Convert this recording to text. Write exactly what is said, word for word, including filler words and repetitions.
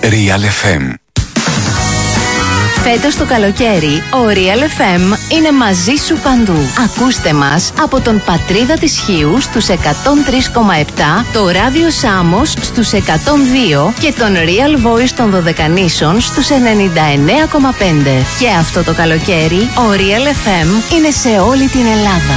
Real εφ εμ. Φέτος το καλοκαίρι, ο Real εφ εμ είναι μαζί σου παντού. Ακούστε μας από τον Πατρίδα της Χίου στους εκατόν τρία κόμμα επτά, το Ράδιο Σάμος στους εκατόν δύο και τον Real Voice των Δωδεκανήσων στους ενενήντα εννέα κόμμα πέντε. Και αυτό το καλοκαίρι, ο Real εφ εμ είναι σε όλη την Ελλάδα.